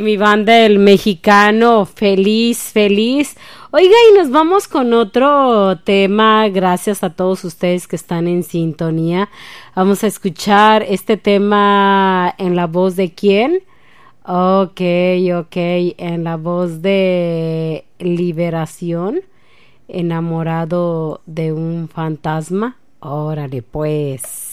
mi banda el mexicano, feliz, feliz. Oiga, y nos vamos con otro tema, gracias a todos ustedes que están en sintonía. Vamos a escuchar este tema en la voz de quién. Ok, ok, en la voz de Liberación, enamorado de un fantasma. Órale, pues.